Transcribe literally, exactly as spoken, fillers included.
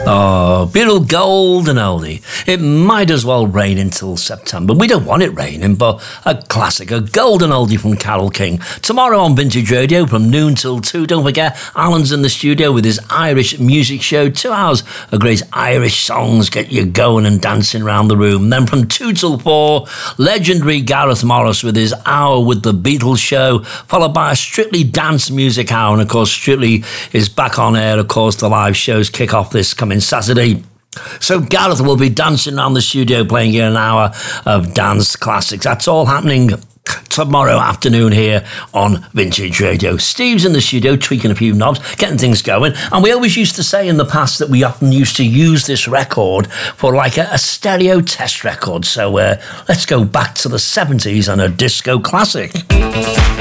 Oh, beautiful golden oldie. It might as well rain until September. We don't want it raining, but a classic, a golden oldie from Carole King. Tomorrow on Vintage Radio from noon till two. Don't forget, Alan's in the studio with his Irish music show. Two hours of great Irish songs, get you going and dancing around the room. Then from two till four, legendary Gareth Morris with his Hour with the Beatles show, followed by a Strictly Dance Music Hour. And of course, Strictly is back on air. Of course, the live shows kick off this coming Saturday. So Gareth will be dancing around the studio playing you an hour of dance classics. That's all happening tomorrow afternoon here on Vintage Radio. Steve's in the studio tweaking a few knobs, getting things going. And we always used to say in the past that we often used to use this record for like a, a stereo test record. So uh, let's go back to the seventies and a disco classic.